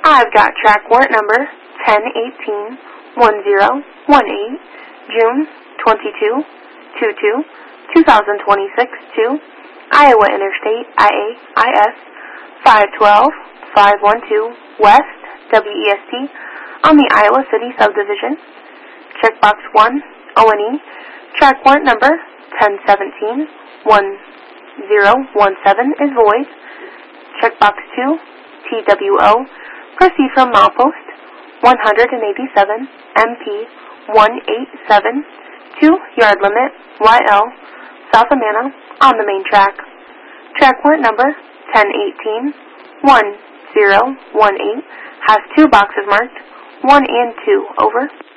I've got track warrant number 1018-1018, June 22, 2026 to Iowa Interstate IAIS 512-512 West WEST on the Iowa City subdivision. Checkbox 1, O&E, track warrant number 1017-1017 is void. Checkbox 2, TWO, proceed from milepost 187 MP 187 to yard limit YL South Amana on the main track. Track warrant number 1018-1018 has 2 boxes marked 1 and 2. Over.